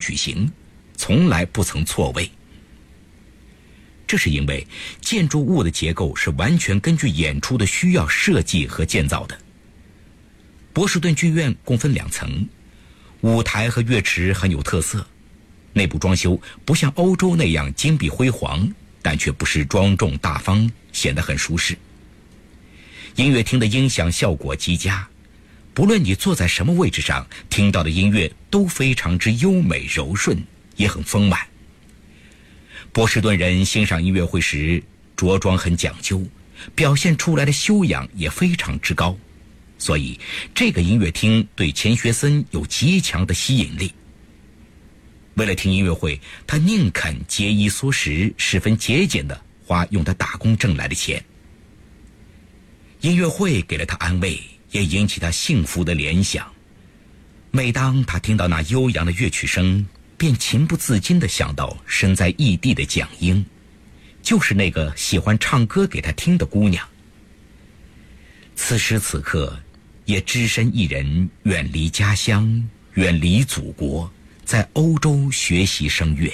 举行，从来不曾错位。这是因为建筑物的结构是完全根据演出的需要设计和建造的。波士顿剧院共分2层，舞台和乐池很有特色，内部装修不像欧洲那样金碧辉煌，但却不失庄重大方，显得很舒适。音乐厅的音响效果极佳，不论你坐在什么位置上，听到的音乐都非常之优美柔顺，也很丰满。波士顿人欣赏音乐会时着装很讲究，表现出来的修养也非常之高，所以这个音乐厅对钱学森有极强的吸引力。为了听音乐会，他宁肯节衣缩食，十分节俭地花用他打工挣来的钱。音乐会给了他安慰，也引起他幸福的联想。每当他听到那悠扬的乐曲声，便情不自禁地想到身在异地的蒋英，就是那个喜欢唱歌给他听的姑娘。此时此刻，也只身一人远离家乡，远离祖国，在欧洲学习声乐。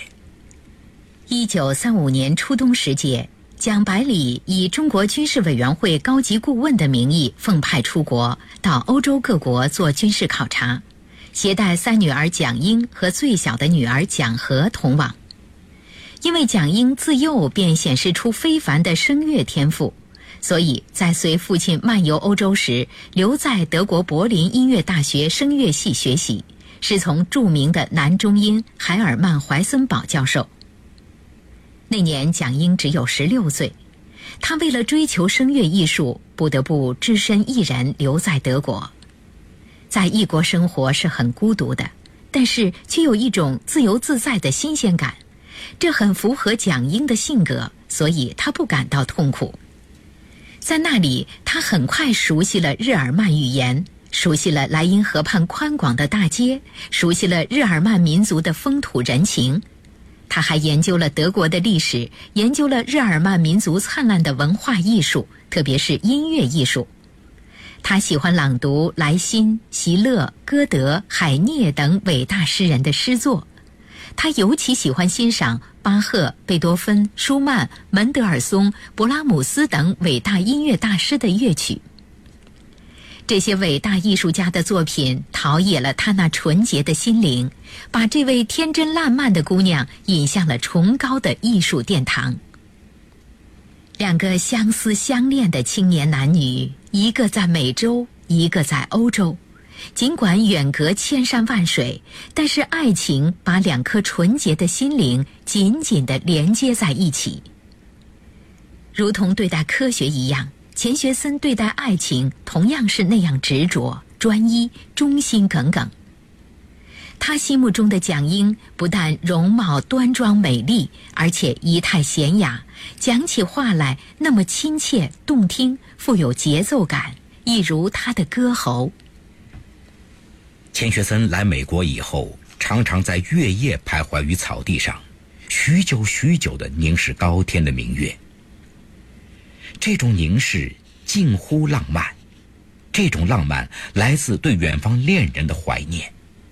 1935年初冬时节，蒋百里以中国军事委员会高级顾问的名义奉派出国，到欧洲各国做军事考察，携带3女儿蒋英和最小的女儿蒋和同往。因为蒋英自幼便显示出非凡的声乐天赋，所以在随父亲漫游欧洲时，留在德国柏林音乐大学声乐系学习，师从著名的男中音海尔曼·怀森堡教授。那年蒋英只有16岁，他为了追求声乐艺术，不得不只身一人留在德国。在异国生活是很孤独的，但是却有一种自由自在的新鲜感，这很符合蒋英的性格，所以他不感到痛苦。在那里，他很快熟悉了日耳曼语言，熟悉了莱茵河畔宽广的大街，熟悉了日耳曼民族的风土人情。他还研究了德国的历史，研究了日耳曼民族灿烂的文化艺术，特别是音乐艺术。他喜欢朗读莱辛、席勒、歌德、海涅等伟大诗人的诗作。他尤其喜欢欣赏巴赫、贝多芬、舒曼、门德尔松、勃拉姆斯等伟大音乐大师的乐曲。这些伟大艺术家的作品陶冶了他那纯洁的心灵，把这位天真烂漫的姑娘引向了崇高的艺术殿堂。2个相思相恋的青年男女，一个在美洲，一个在欧洲，尽管远隔千山万水，但是爱情把2颗纯洁的心灵紧紧地连接在一起。如同对待科学一样，钱学森对待爱情同样是那样执着、专一、忠心耿耿。他心目中的蒋英不但容貌端庄美丽，而且仪态娴雅，讲起话来那么亲切动听，富有节奏感，一如他的歌喉。 钱学森来美国以后，常常在月夜徘徊于草地上，许久许久地凝视高天的明月。这种凝视近乎浪漫，这种浪漫来自对远方恋人的怀念。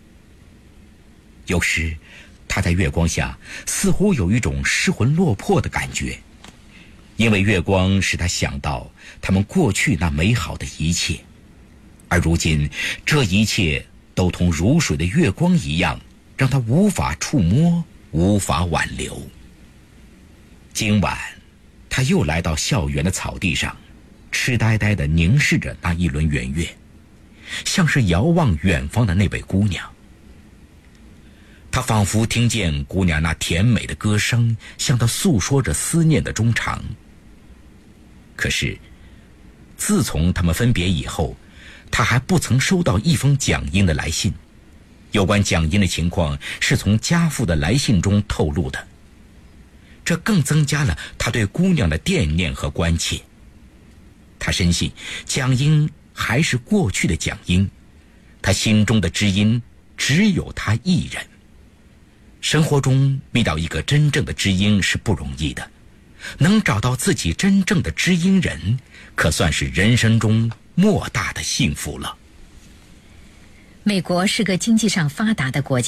有时他在月光下似乎有一种失魂落魄的感觉，因为月光使他想到他们过去那美好的一切，而如今这一切都同如水的月光一样，让他无法触摸，无法挽留。今晚他又来到校园的草地上，痴呆呆地凝视着那一轮圆月，像是遥望远方的那位姑娘。他仿佛听见姑娘那甜美的歌声，向他诉说着思念的衷肠。可是自从他们分别以后，他还不曾收到一封蒋英的来信。有关蒋英的情况是从家父的来信中透露的，这更增加了他对姑娘的惦念和关切。他深信蒋英还是过去的蒋英，他心中的知音只有他一人。生活中遇到一个真正的知音是不容易的，能找到自己真正的知音人，可算是人生中莫大的幸福了。 美国是个经济上发达的国家，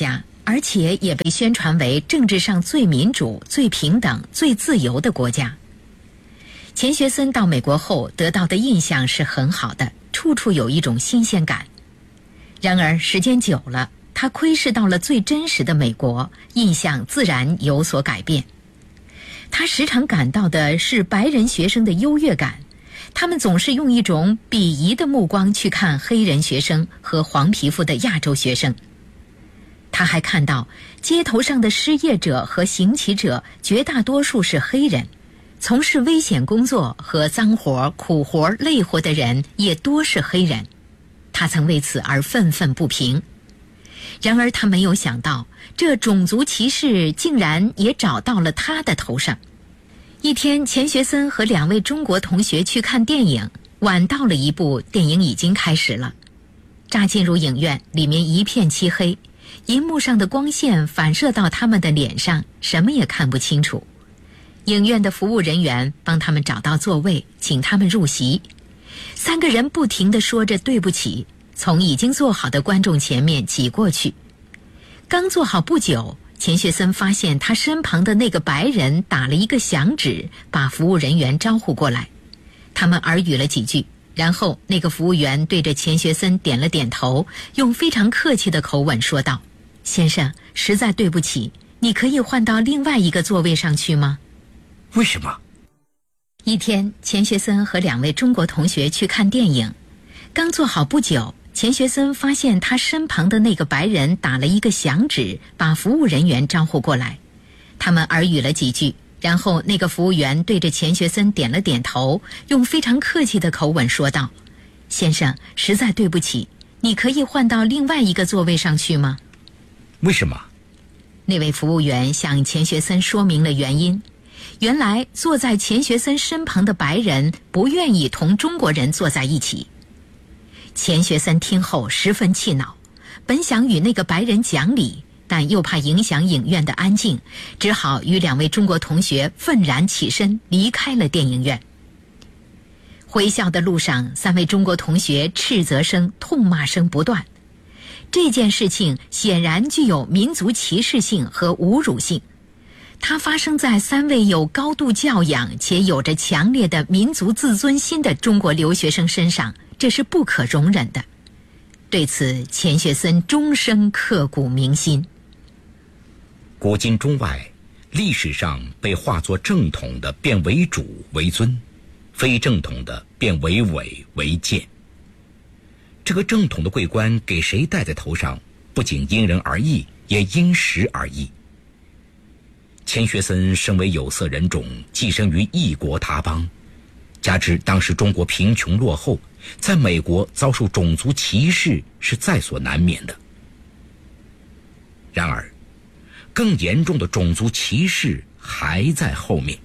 而且也被宣传为政治上最民主、最平等、最自由的国家。钱学森到美国后得到的印象是很好的，处处有一种新鲜感。然而时间久了，他窥视到了最真实的美国，印象自然有所改变。他时常感到的是白人学生的优越感，他们总是用一种鄙夷的目光去看黑人学生和黄皮肤的亚洲学生。他还看到街头上的失业者和行乞者绝大多数是黑人，从事危险工作和脏活、苦活、累活的人也多是黑人。他曾为此而愤愤不平。然而他没有想到，这种族歧视竟然也找到了他的头上。一天，钱学森和2位中国同学去看电影，晚到了一步，电影已经开始了。乍进入影院，里面一片漆黑，银幕上的光线反射到他们的脸上，什么也看不清楚。影院的服务人员帮他们找到座位，请他们入席。3个人不停地说着对不起，从已经坐好的观众前面挤过去。刚坐好不久，钱学森发现他身旁的那个白人打了一个响指，把服务人员招呼过来。他们耳语了几句，然后那个服务员对着钱学森点了点头，用非常客气的口吻说道：“先生，实在对不起，你可以换到另外一个座位上去吗？” 为什么？ 一天，钱学森和2位中国同学去看电影，刚坐好不久，钱学森发现他身旁的那个白人打了一个响指，把服务人员招呼过来。他们耳语了几句，然后那个服务员对着钱学森点了点头，用非常客气的口吻说道：“先生，实在对不起，你可以换到另外一个座位上去吗？” 为什么？ 那位服务员向钱学森说明了原因。原来坐在钱学森身旁的白人不愿意同中国人坐在一起。钱学森听后十分气恼，本想与那个白人讲理，但又怕影响影院的安静，只好与2位中国同学愤然起身离开了电影院。回校的路上，3位中国同学斥责声、痛骂声不断。这件事情显然具有民族歧视性和侮辱性，它发生在3位有高度教养且有着强烈的民族自尊心的中国留学生身上，这是不可容忍的。对此，钱学森终生刻骨铭心。 古今中外，历史上被化作正统的便为主为尊，非正统的便为伪为贱。这个正统的桂冠给谁戴在头上，不仅因人而异，也因时而异。钱学森身为有色人种，寄生于异国他邦，加之当时中国贫穷落后，在美国遭受种族歧视是在所难免的。然而，更严重的种族歧视还在后面。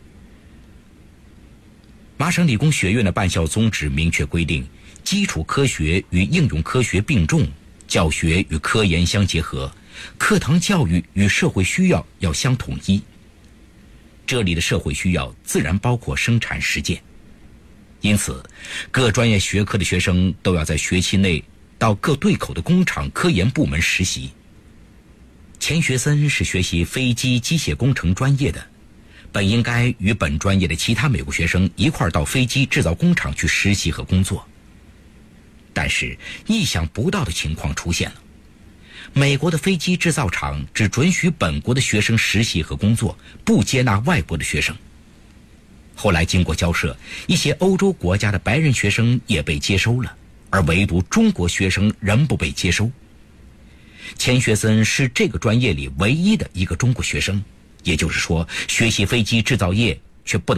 麻省理工学院的办校宗旨明确规定，基础科学与应用科学并重，教学与科研相结合，课堂教育与社会需要要相统一。这里的社会需要自然包括生产实践，因此各专业学科的学生都要在学期内到各对口的工厂科研部门实习。钱学森是学习飞机机械工程专业的，本应该与本专业的其他美国学生一块到飞机制造工厂去实习和工作。但是意想不到的情况出现了，美国的飞机制造厂只准许本国的学生实习和工作，不接纳外国的学生。后来经过交涉，一些欧洲国家的白人学生也被接收了，而唯独中国学生仍不被接收。钱学森是这个专业里唯一的一个中国学生，也就是说，学习飞机制造业却不能